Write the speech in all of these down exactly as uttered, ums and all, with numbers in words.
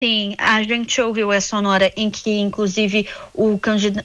Sim, a gente ouviu essa sonora em que, inclusive, o, candid...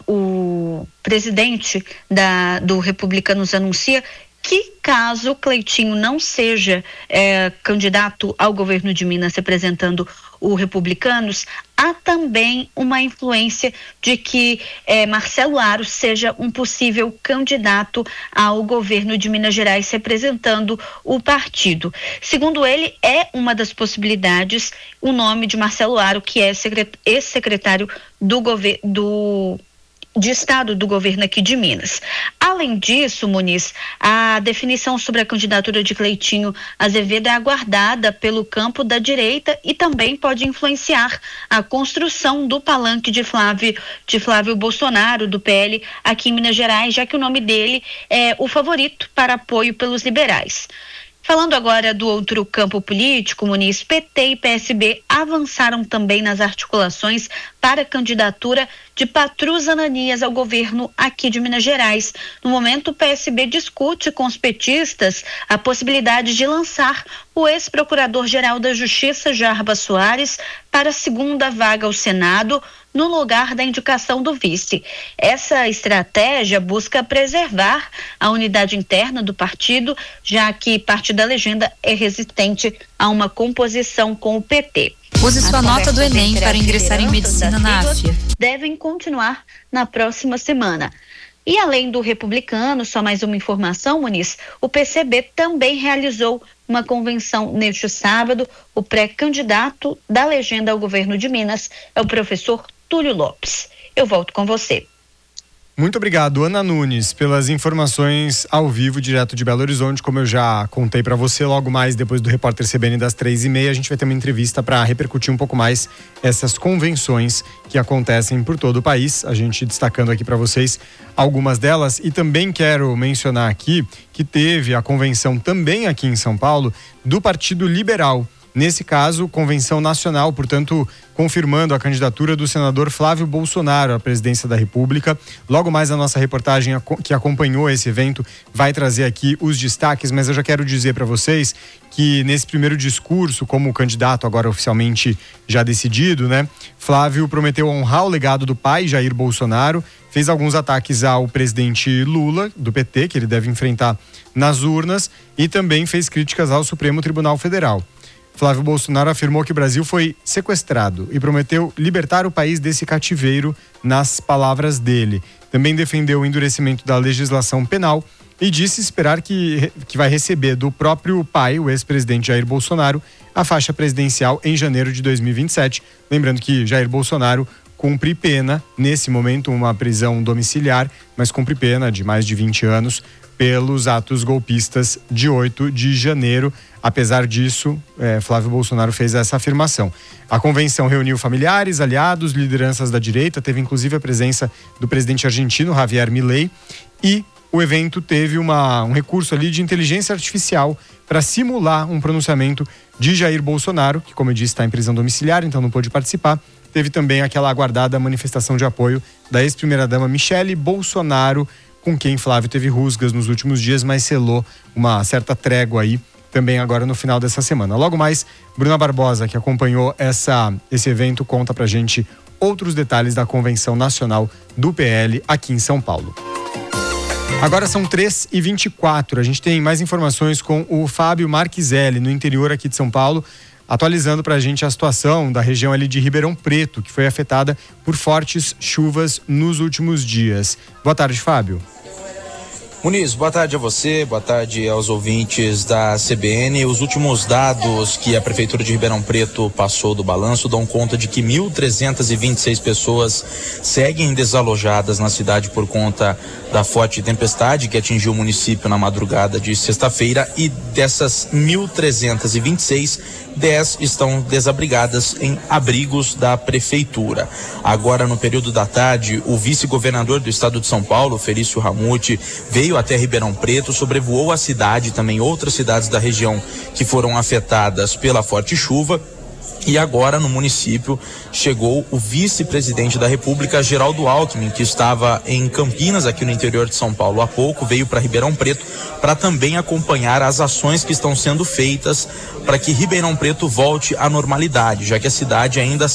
o presidente da, do Republicanos anuncia que, caso Cleitinho não seja é, candidato ao governo de Minas representando o Republicanos, há também uma influência de que é, Marcelo Aro seja um possível candidato ao governo de Minas Gerais representando o partido. Segundo ele, é uma das possibilidades o nome de Marcelo Aro, que é ex-secretário do governo do de Estado do governo aqui de Minas. Além disso, Muniz, a definição sobre a candidatura de Cleitinho Azevedo é aguardada pelo campo da direita e também pode influenciar a construção do palanque de Flávio, de Flávio Bolsonaro, do P L, aqui em Minas Gerais, já que o nome dele é o favorito para apoio pelos liberais. Falando agora do outro campo político, Muniz, P T e P S B avançaram também nas articulações para a candidatura de Patrus Ananias ao governo aqui de Minas Gerais. No momento, o P S B discute com os petistas a possibilidade de lançar o ex-procurador-geral da Justiça, Jarbas Soares, para a segunda vaga ao Senado, no lugar da indicação do vice. Essa estratégia busca preservar a unidade interna do partido, já que parte da legenda é resistente a uma composição com o P T. Use sua nota do Enem para ingressar em medicina na A F I A. Devem continuar na próxima semana. E além do Republicano, só mais uma informação, Muniz, o P C B também realizou uma convenção neste sábado. O pré-candidato da legenda ao governo de Minas é o professor Túlio Lopes. Eu volto com você. Muito obrigado, Ana Nunes, pelas informações ao vivo, direto de Belo Horizonte. Como eu já contei para você, logo mais depois do Repórter C B N das três e meia, a gente vai ter uma entrevista para repercutir um pouco mais essas convenções que acontecem por todo o país. A gente destacando aqui para vocês algumas delas, e também quero mencionar aqui que teve a convenção também aqui em São Paulo do Partido Liberal. Nesse caso, convenção nacional, portanto, confirmando a candidatura do senador Flávio Bolsonaro à presidência da República. Logo mais a nossa reportagem que acompanhou esse evento vai trazer aqui os destaques, mas eu já quero dizer para vocês que nesse primeiro discurso, como candidato agora oficialmente já decidido, né, Flávio prometeu honrar o legado do pai, Jair Bolsonaro, fez alguns ataques ao presidente Lula, do P T, que ele deve enfrentar nas urnas, e também fez críticas ao Supremo Tribunal Federal. Flávio Bolsonaro afirmou que o Brasil foi sequestrado e prometeu libertar o país desse cativeiro, nas palavras dele. Também defendeu o endurecimento da legislação penal e disse esperar que, que vai receber do próprio pai, o ex-presidente Jair Bolsonaro, a faixa presidencial em janeiro de dois mil e vinte e sete. Lembrando que Jair Bolsonaro cumpre pena, nesse momento uma prisão domiciliar, mas cumpre pena de mais de vinte anos pelos atos golpistas de oito de janeiro. Apesar disso, é, Flávio Bolsonaro fez essa afirmação. A convenção reuniu familiares, aliados, lideranças da direita, teve inclusive a presença do presidente argentino, Javier Milei, e o evento teve uma, um recurso ali de inteligência artificial para simular um pronunciamento de Jair Bolsonaro, que, como eu disse, está em prisão domiciliar, então não pôde participar. Teve também aquela aguardada manifestação de apoio da ex-primeira-dama Michele Bolsonaro, com quem Flávio teve rusgas nos últimos dias, mas selou uma certa trégua aí também agora no final dessa semana. Logo mais, Bruna Barbosa, que acompanhou essa, esse evento, conta pra gente outros detalhes da Convenção Nacional do P L aqui em São Paulo. Agora são três e vinte e quatro, a gente tem mais informações com o Fábio Marquiselli, no interior aqui de São Paulo, atualizando pra gente a situação da região ali de Ribeirão Preto, que foi afetada por fortes chuvas nos últimos dias. Boa tarde, Fábio. Muniz, boa tarde a você, boa tarde aos ouvintes da C B N. Os últimos dados que a Prefeitura de Ribeirão Preto passou do balanço dão conta de que mil trezentas e vinte e seis pessoas seguem desalojadas na cidade por conta da forte tempestade que atingiu o município na madrugada de sexta-feira, e dessas mil trezentas e vinte e seis, dez estão desabrigadas em abrigos da Prefeitura. Agora, no período da tarde, o vice-governador do estado de São Paulo, Felício Ramute, veio até Ribeirão Preto, sobrevoou a cidade e também outras cidades da região que foram afetadas pela forte chuva, E agora no município chegou o vice-presidente da República, Geraldo Alckmin, que estava em Campinas, aqui no interior de São Paulo há pouco, veio para Ribeirão Preto para também acompanhar as ações que estão sendo feitas para que Ribeirão Preto volte à normalidade, já que a cidade ainda